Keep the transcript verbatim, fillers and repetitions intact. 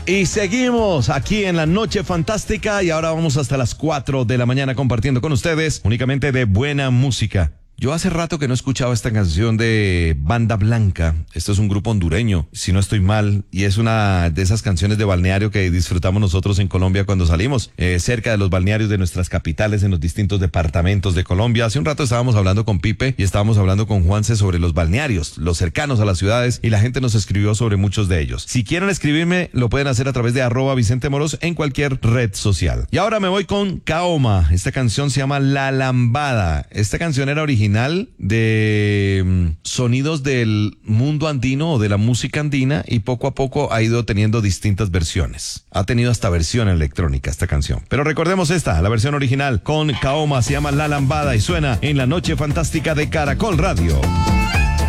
Y seguimos aquí en la Noche Fantástica y ahora vamos hasta las cuatro de la mañana compartiendo con ustedes únicamente de buena música. Yo hace rato que no escuchaba esta canción de Banda Blanca. Esto es un grupo hondureño, si no estoy mal, y es una de esas canciones de balneario que disfrutamos nosotros en Colombia cuando salimos, eh, cerca de los balnearios de nuestras capitales en los distintos departamentos de Colombia. Hace un rato estábamos hablando con Pipe y estábamos hablando con Juanse sobre los balnearios, los cercanos a las ciudades, y la gente nos escribió sobre muchos de ellos. Si quieren escribirme, lo pueden hacer a través de arroba Vicente Moros en cualquier red social. Y ahora me voy con Kaoma. Esta canción se llama La Lambada. Esta canción era original de um, sonidos del mundo andino o de la música andina y poco a poco ha ido teniendo distintas versiones. Ha tenido hasta versión electrónica esta canción. Pero recordemos esta, la versión original con Kaoma, se llama La Lambada y suena en la Noche Fantástica de Caracol Radio.